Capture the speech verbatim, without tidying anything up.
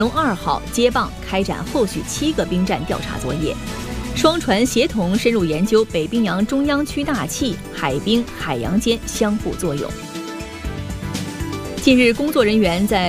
龙二号接棒开展后续七个兵站调查作业，双船协同深入研究北冰洋中央区大气、海冰、海洋间相互作用。近日，工作人员在